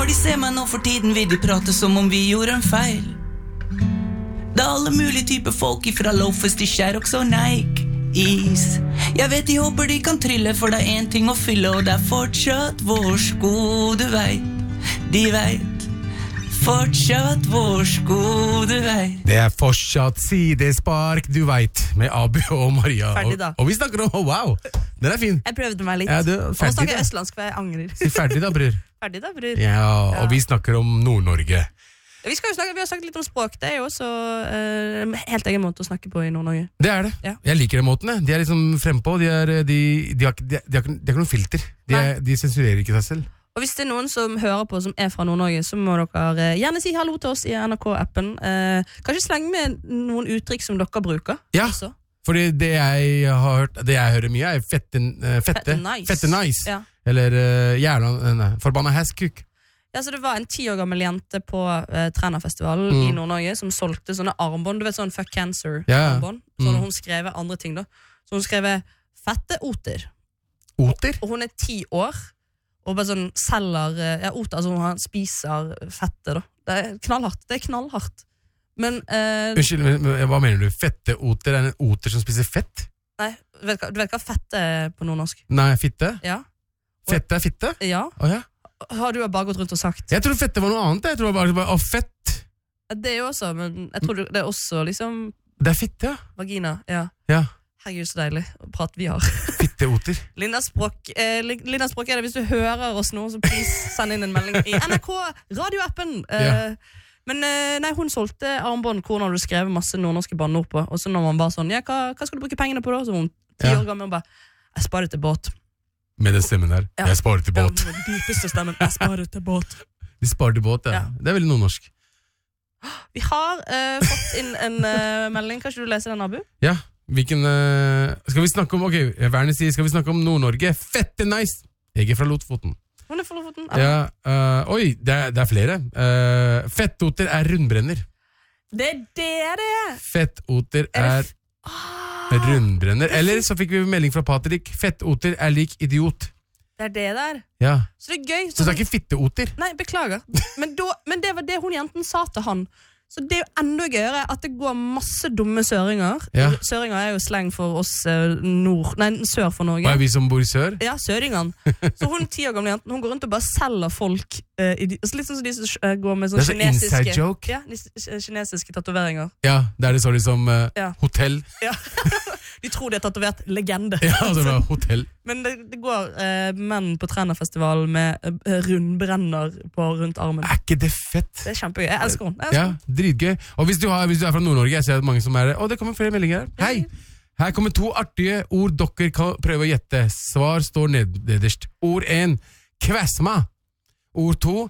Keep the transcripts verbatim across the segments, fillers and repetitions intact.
Når de ser meg nå for tiden vil de prate som om vi gjorde en feil. Det er alle mulige typer folk ifra Lofus til Sherrox og Nike Is. Jeg vet de håper de kan trille, for det er en ting å fylle, og det er fortsatt vår sko, du vet. De vet. Fortsatt vår sko, du vet. Det er fortsatt sidespark, du vet, med Abu og Maria. Ferdig da. Og, og vi snakker om, oh, wow, den er fin. Jeg prøvde meg litt. Ja, du, og ferdig snakker da. østlandsk, for jeg angrer. Si ferdig da, bror. Ferdig da, bror. Ja, og Ja. vi snakker om Nord-Norge. Vi, skal jo snakke, vi har snakket litt om språk. Det er jo også uh, helt egen måte å snakke på i Nord-Norge. Det er det. Ja. Jeg liker den måten. De er liksom frempå. De, er, de, de, har, ikke- de, de, har, ikke- de har ikke noen filter. De, er, de sensurerer ikke seg selv. Og hvis det er noen som hører på som er fra Nord-Norge, så må dere uh, gjerne si hallo til oss i N R K-appen. Uh, kanskje slenge med noen uttrykk som dere bruker. Ja, også. fordi det jeg har hørt, det jeg hører mye er fette, uh, fette, Fette nice. fette nice. Ja. Eller uh, jævla, nei, forbanna hestkuk. Ja, så det var en ti år gammel jente på uh, Trænafestivalen Mm. i Nord-Norge som solgte sånne armbånd. Du vet sånn fuck cancer-armbånd. Ja. Så Mm. hun skrev andre ting da. Så hun skrev fette oter. Oter? Og hun er ti år. Og bare sånn selger uh, ja, oter, altså hun spiser fette da. Det er knallhardt. Det er knallhardt. Men uh, Unnskyld, men, men, hva mener du? Fette oter? Er det en oter som spiser fett? nei, vet du, hva, du vet hva fette er på nordnorsk? Nei, fitte? Ja. Fette er fitte? Ja. Åja. Har du bare gått rundt og sagt? Jeg tror fette var noe annet. Jeg tror bare, bare, å, fett. Det er jo også, men jeg tror du- det er også liksom Det er fitte, ja. vagina. Ja. Ja, Herregud, så deilig å prate vi har. fitteoter. Linda Språk, eh, Li- Linda Språk er det. Hvis du hører oss nå, så please send inn en melding i N R K radioappen. Eh, Ja. Men eh, nei, hun solgte armbånd hvor hun hadde skrevet masse nordnorske banneord på. Og så når man bare sånn, ja, hva, hva skal du bruke pengene på da? Så var hun ti Ja. år gammel og bare, jeg sparer til båt. Med den stemmen der. Ja. Jeg sparer til båt. Ja, den dypeste stemmen, jeg sparer til båt. De sparer til båt, ja. Ja. Det er veldig nordnorsk. Vi har eh, fått inn en eh, melding. Kan ikke du lese den, Abu? Ja, hvilken uh, skal vi snakke om, ok, Werner sier, skal vi snakke om Nord-Norge? Fette nice! Jeg er fra Lotfoten. Hun er fra Lofoten. Ja, uh, oi, det er, det er flere. Uh, fettoter er rundbrenner. Det er det det er! Fettoter Er er det f- ah, rundbrenner. Eller så fikk vi melding fra Patrick. Fettoter er lik idiot. det er det der. Ja, Så det er gøy. så det er ikke fitteoter. Nei, beklager. Men, da, men det var det hun jenten sa til han. Så det er jo enda gøyere at det går masse dumme søringer. Ja. Søringer er jo sleng for oss eh, nord, nei, sør for Og Norge. er vi som bor i sør? Ja, søringene. Så hun ti år gamle jenten, hun går rundt og bare selger folk eh, i de, altså litt sånn som de som eh, går med sånn Det er så kinesiske, inside joke. ja, de- kinesiske tatoveringer. Ja, det er det så liksom uh, Ja. hotell. Ja. De tror de har tatovert legende. Ja, altså det var hotell. Men det, det går eh, menn på Trænafestivalen med eh, rundbrenner på rundt armen. Er ikke det fett? Det er kjempegøy. Jeg elsker henne. Jeg Ja, elsker henne. dritgøy. Og hvis du, har, hvis du er fra Nord-Norge, jeg ser at mange som er det. Å, det kommer flere meldinger her. Hei! Her kommer to artige ord dere kan prøve å gjette. Svar står ned- nederst. Ord én, kvesma. Ord to,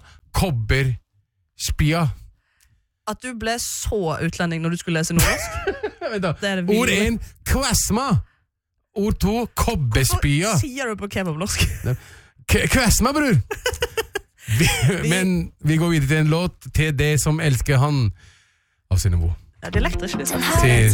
kobberspia. At du ble så utlending når du skulle lese nordnorsk. Vent da. Det er det vi Ord gjorde. én, kvesma. Ord to, kobberspia. Hvorfor sier du på kebabnorsk? K- Kvesma, bror! Vi, men vi går videre til en låt til det som elsker han av Synnøve. Ja, dialekter er ikke det samme. Til